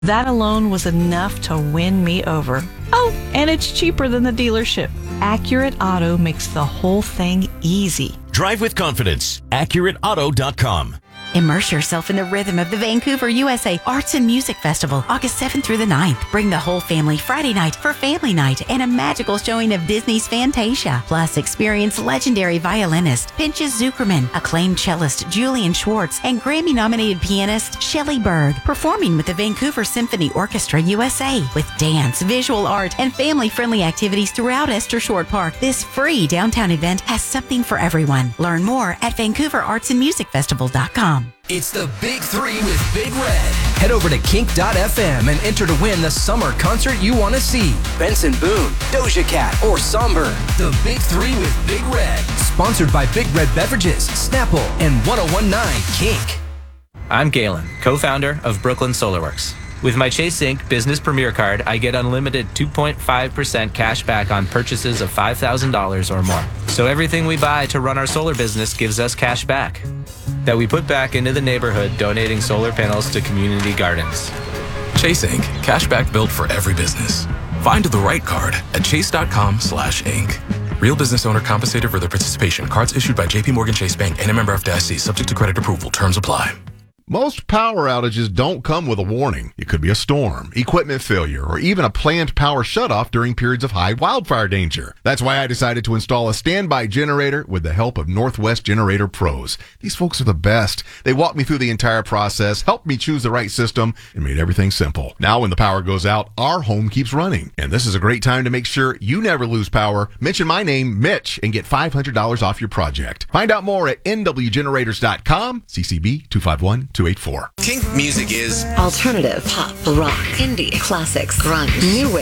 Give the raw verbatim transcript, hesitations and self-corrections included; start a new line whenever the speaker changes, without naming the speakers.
That alone was enough to win me over. Oh, and it's cheaper than the dealership. Accurate Auto makes the whole thing easy.
Drive with confidence. Accurate Auto dot com.
Immerse yourself in the rhythm of the Vancouver, U S A Arts and Music Festival, August seventh through the ninth. Bring the whole family Friday night for family night and a magical showing of Disney's Fantasia. Plus, experience legendary violinist Pinchas Zuckerman, acclaimed cellist Julian Schwartz, and Grammy-nominated pianist Shelley Berg, performing with the Vancouver Symphony Orchestra U S A. With dance, visual art, and family-friendly activities throughout Esther Short Park, this free downtown event has something for everyone. Learn more at Vancouver Arts and Music Festival dot com.
It's the Big Three with Big Red. Head over to kink dot f m and enter to win the summer concert you want to see. Benson Boone, Doja Cat, or Somber. The Big Three with Big Red. Sponsored by Big Red Beverages, Snapple, and ten nineteen Kink.
I'm Galen, co-founder of Brooklyn SolarWorks. With my Chase Inc Business Premier Card, I get unlimited two point five percent cash back on purchases of five thousand dollars or more. So everything we buy to run our solar business gives us cash back that we put back into the neighborhood, donating solar panels to community gardens.
Chase Inc Cashback built for every business. Find the right card at chase dot com slash inc. Real business owner compensated for their participation. Cards issued by J P Morgan Chase Bank and a member F D I C, subject to credit approval. Terms apply.
Most power outages don't come with a warning. It could be a storm, equipment failure, or even a planned power shutoff during periods of high wildfire danger. That's why I decided to install a standby generator with the help of Northwest Generator Pros. These folks are the best. They walked me through the entire process, helped me choose the right system, and made everything simple. Now when the power goes out, our home keeps running. And this is a great time to make sure you never lose power. Mention my name, Mitch, and get five hundred dollars off your project. Find out more at n w generators dot com, C C B two five one two eight four.
Kink music is
alternative, pop, rock, indie, classics, grunge, new wave.